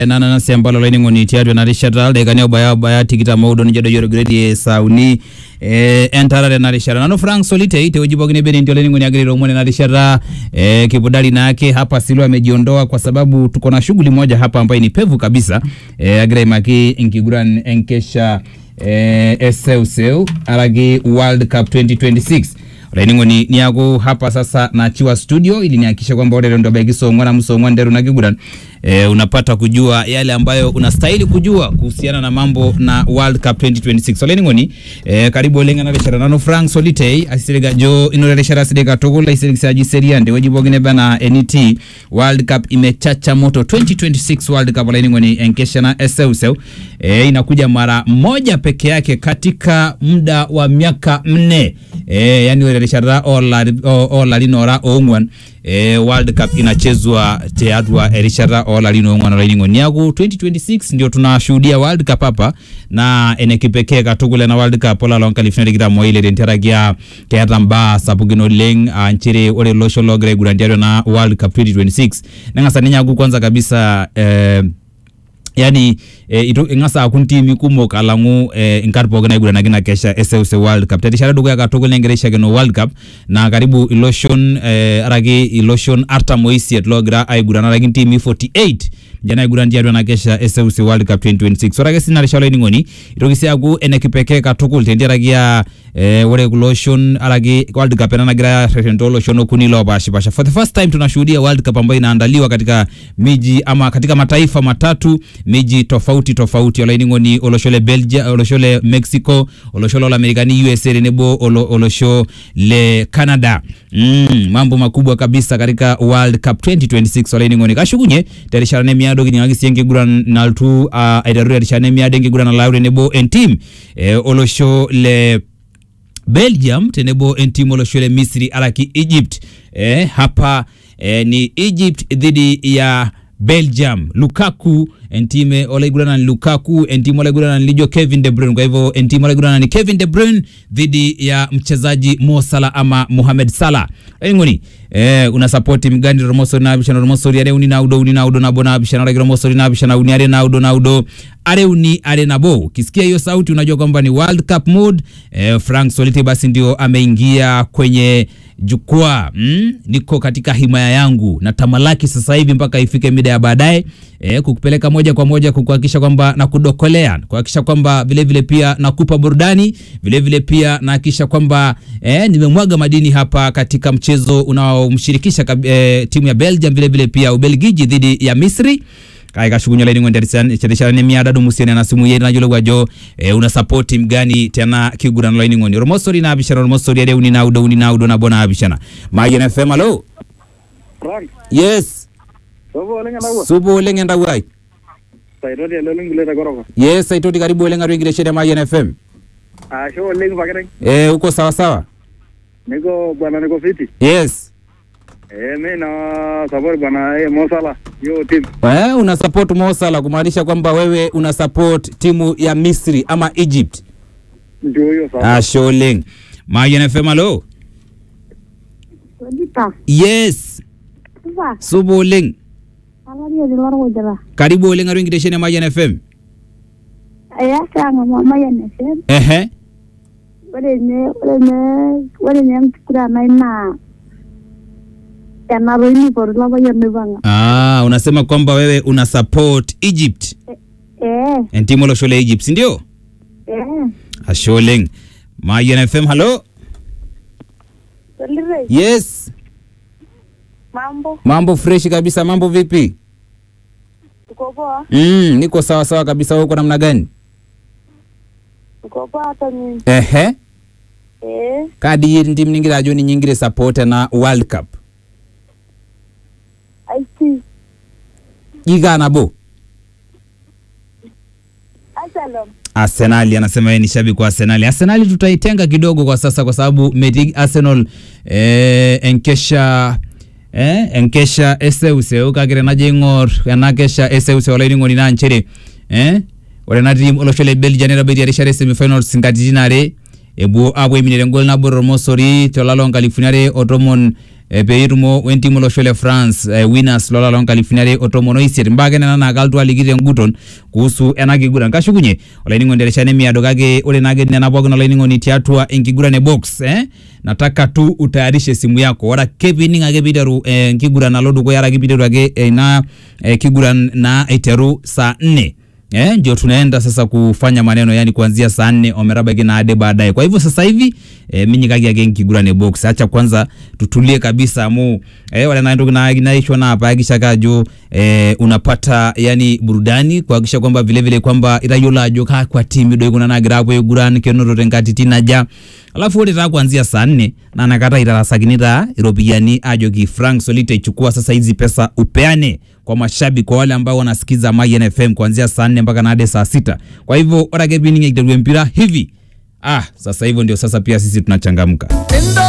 Nana sembalo laini ngoni tiatu na rishata dekani obaya tikita maudo njedo yoro grade sauni entara na rishata nano Frank Solite ite ujibogine beni ndio laini ngoni agiri romone na rishata kibudali na yake hapa Silo amejiondoa kwa sababu tuko na shughuli moja hapa ambayo ni pevu kabisa agire maki inkiguran enkesha SEUSEU aragi World Cup 2026 Rainingo ni yako hapa sasa na chiwa studio ili nihakikisha kwamba wale ndio bagiso mwana msongwa ndero na kiguran unapata kujua yale ambayo unastahili kujua kuhusiana na mambo na World Cup 2026. So Rainingo ni karibu lenga na reshara nano Frank Solite asiriga jo ino reshara sidega togola isirigisaji seria nde wajibogine bana NT World Cup imechacha moto 2026 World Cup Rainingo ni enkesha na SEUSEU inakuja mara moja peke yake katika muda wa miaka 4 yani reshara all linora ongwan World Cup inachezwa teatwa reshara all lino ongwan Rainingo niagu 2026 ndio tunashuhudia World Cup hapa na enekipekee katugule na World Cup ola lonka lifinali kita moile denteragia teatamba sapugino leng anchire ole losho logre gurandiaro na World Cup 2026 nangasa ninyagu kwanza kabisa yani ito ngasa akunti mikumo kalangu inkarpo gana igura nagina kesha SEUSEU World Cup tadishara dugu ya katogole ngeresha geno World Cup na karibu iloshon aragi iloshon arta moisi etlogra aigura na ragi team 48 jana igura ndiaro na kesha SEUSEU World Cup 2026 so ragi sinari shalo iningoni itogisi agu enekipeke katogol tendiragia wale iloshon aragi World Cup na nagira retendolo shono kunilo basha for the first time tunashuhudia World Cup ambayo inaandaliwa katika miji ama katika mataifa matatu miji tofauti Rainingo ni oloshole Belgium oloshole Mexico oloshole la Amerikani USA nebo olosho le Canada mambo makubwa kabisa katika World Cup 2026 Rainingo ni kashugunye terishane miado ginyagisi yenge guran naltu aidaru terishane miado yenge guran laure nebo entim olosho le Belgium tenebo entim olosho le Misri alaki Egypt hapa ni Egypt dhidi ya Belgium Lukaku entime olegurana ni Lukaku entime olegurana ni Lijo Kevin De Bruyne kwa hivyo entime olegurana ni Kevin De Bruyne dhidi ya mchezaji Mo Salah ama Mohamed Salah ngoni una support mgandi romosori na bishana romosori are uni naudo na bona bishana ragi romosori na bishana uni are naudo are uni are nabo kisikia hiyo sauti unajua kwamba ni World Cup mood Frank Solite basi ndio ameingia kwenye jukwaa niko katika himaya yangu na tamalaki sasa hivi mpaka ifike mida ya baadaye kukupeleka moja kwa moja kukuhakikisha kwamba na kudokolea kuhakikisha kwamba vile vile pia nakupa burudani vile vile pia nahakikisha kwamba nimemwaga madini hapa katika mchezo unaomshirikisha timu ya Belgium vile vile pia Ubelgiji dhidi ya Misri kaika shugunya Rainingo nderisian chedeshana ne miada do musiene na simu yena jolo wajo una support team gani tena kiguran Rainingo ni romosori na bishana romosori ade uni naudo na bona bishana Mayen FM hello Frank yes Subo lenga ndawai Saitoti lolinguleta goroko yes Saitoti karibu lenga ringire shede Mayen FM show lenga pakere uko sawa niko bwana niko fiti yes mimi na support bwana Mo Salah yo team una support Mo Salah kumaanisha kwamba wewe una support timu ya Misri ama Egypt ndio hiyo sawa Sholing Mayen FM hello yes Subo ling karibu lenga ringire shede Mayen FM sana Mayen FM wale mtukura na unasema kwamba wewe una support Egypt timu lo shole Egypt ndio Sholing Mayen FM hello yes mambo fresh kabisa mambo vipi uko poa niko sawa kabisa wewe uko namna gani uko poa hata mimi kadi yiri timu nyingire joni nyingire support na World Cup Igana bo Arsenal anasema yeye ni shabiki wa Arsenal. Arsenal tutaitenga kidogo kwa sasa kwa sababu Arsenal enkesha SEUSEU kagere na jengor yanakesha SEUSEU Rainingo ni nanchere wale na team oloshole Belgium era bedi ya semi final singatijinare ebu abwe minere ngol na boromosori tolalonga lifunare otomon peitumo wentimu loshole France winners lola longa lifinale otomono isiet mbake nana kaltu alikite nguton kuhusu ena kiguran kashukunye olainingo ndereshane miado kake ole nage nena pokino olainingo ni tiatua enkiguran box nataka tu utayarishe simu yako ora kepining ake piteru enkiguran alodu ko yara kipiteru ake na kiguran na iteru saa 4 ndio tunaenda sasa kufanya maneno yani kuanzia saa 4 omerabaki na ade baadaye. Kwa hivyo sasa hivi minyikaki yake nkigurane box. Acha kwanza tutulie kabisa mu wale na ndugu na inaishwa na hapa hakisha kajo unapata yani burudani kuhakikisha kwamba vile vile kwamba irayola ajo kwa timu do kuna nagira hapo yugurani kenoto tenkati tinaja. Alafu wote ta kuanzia saa 4 na nakata itarasakinita Europeani ajo ki Frank Solite chukua sasa hizi pesa upeane kwa mashabiki kwa wale ambao wanasikiza Mayan FM kuanzia saa 4 mpaka hadi saa 6. Kwa hivyo ora kebininge kitaruwe mpira hivi. Sasa hivyo ndio sasa pia sisi tunachangamka.